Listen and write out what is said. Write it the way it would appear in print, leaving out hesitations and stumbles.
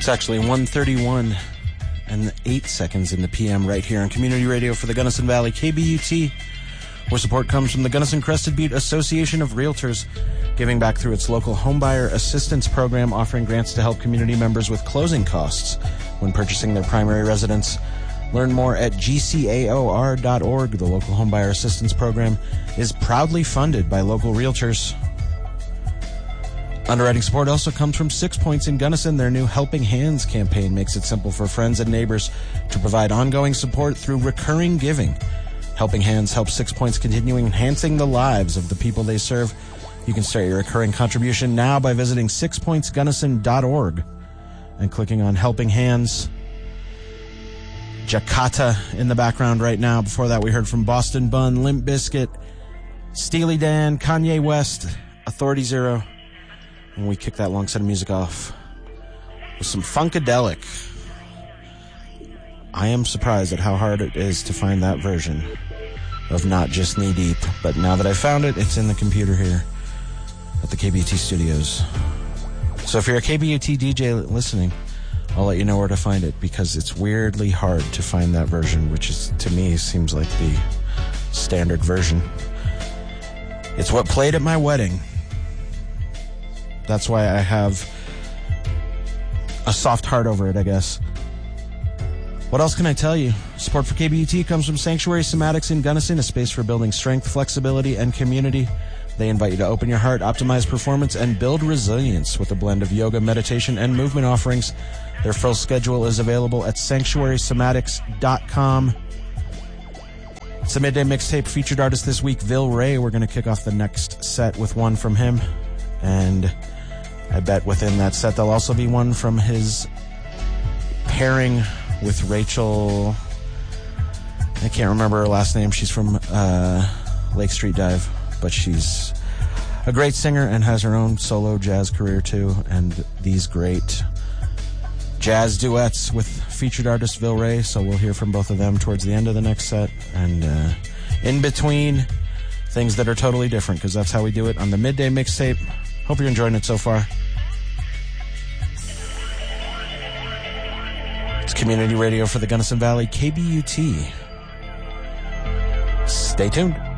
It's actually 1:31 and 8 seconds in the PM right here on Community Radio for the Gunnison Valley, KBUT, where support comes from the Gunnison Crested Butte Association of Realtors, giving back through its local homebuyer assistance program, offering grants to help community members with closing costs when purchasing their primary residence. Learn more at gcaor.org. The local homebuyer assistance program is proudly funded by local realtors. Underwriting support also comes from 6 Points in Gunnison. Their new Helping Hands campaign makes it simple for friends and neighbors to provide ongoing support through recurring giving. Helping Hands helps 6 Points continue enhancing the lives of the people they serve. You can start your recurring contribution now by visiting 6pointsgunnison.org and clicking on Helping Hands. Jakarta in the background right now. Before that, we heard from Boston Bun, Limp Bizkit, Steely Dan, Kanye West, Authority Zero. And we kick that long set of music off with some Funkadelic. I am surprised at how hard it is to find that version of Not Just Knee Deep. But now that I found it, it's in the computer here at the KBUT studios. So if you're a KBUT DJ listening, I'll let you know where to find it, because it's weirdly hard to find that version, which is, to me, seems like the standard version. It's what played at my wedding. That's why I have a soft heart over it, I guess. What else can I tell you? Support for KBUT comes from Sanctuary Somatics in Gunnison, a space for building strength, flexibility, and community. They invite you to open your heart, optimize performance, and build resilience with a blend of yoga, meditation, and movement offerings. Their full schedule is available at sanctuarysomatics.com. It's the Midday Mixtape. Featured artist this week, Vil Ray. We're going to kick off the next set with one from him. And I bet within that set there'll also be one from his pairing with Rachel. I can't remember her last name. She's from Lake Street Dive, but she's a great singer and has her own solo jazz career too. And these great jazz duets with featured artist Vil Ray. So we'll hear from both of them towards the end of the next set. And in between, things that are totally different, because that's how we do it on the Midday Mixtape. Hope you're enjoying it so far. It's Community Radio for the Gunnison Valley, KBUT. Stay tuned.